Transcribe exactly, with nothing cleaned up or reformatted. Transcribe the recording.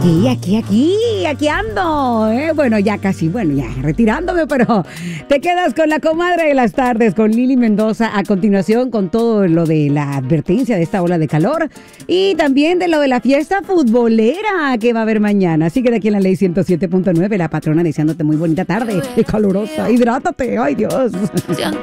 Aquí, aquí, aquí, aquí ando. ¿eh? Bueno, ya casi, bueno, ya retirándome, pero te quedas con la comadre de las tardes, con Lili Mendoza, a continuación con todo lo de la advertencia de esta ola de calor y también de lo de la fiesta futbolera que va a haber mañana. Así que de aquí en la ley ciento siete punto nueve, la patrona deseándote muy bonita tarde y calurosa. Hidrátate, ay Dios.